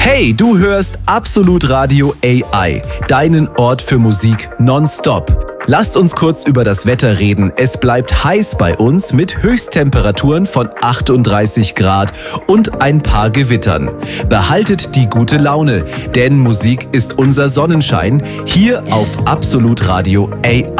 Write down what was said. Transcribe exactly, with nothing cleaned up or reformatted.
Hey, du hörst Absolut Radio A I, deinen Ort für Musik nonstop. Lasst uns kurz über das Wetter reden. Es bleibt heiß bei uns mit Höchsttemperaturen von achtunddreißig Grad und ein paar Gewittern. Behaltet die gute Laune, denn Musik ist unser Sonnenschein hier auf Absolut Radio A